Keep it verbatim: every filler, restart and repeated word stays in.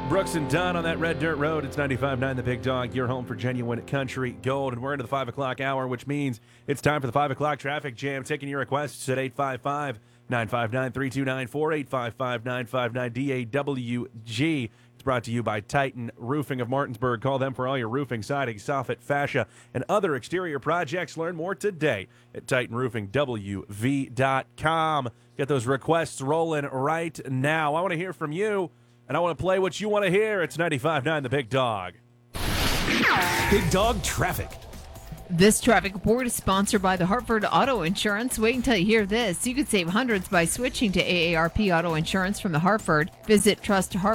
Brooks and Dunn on that red dirt road. It's ninety-five point nine The Big Dog, your home for genuine country gold. And we're into the five o'clock hour, which means it's time for the five o'clock traffic jam. Taking your requests at eight five five, nine five nine, three two nine four, eight five five, nine five nine, D A W G. It's brought to you by Titan Roofing of Martinsburg. Call them for all your roofing, siding, soffit, fascia, and other exterior projects. Learn more today at titan roofing w v dot com. Get those requests rolling right now. I want to hear from you. And I want to play what you want to hear. It's ninety-five point nine The Big Dog. Big Dog Traffic. This traffic report is sponsored by the Hartford Auto Insurance. Wait until you hear this. You could save hundreds by switching to A A R P Auto Insurance from the Hartford. Visit Trust Hartford.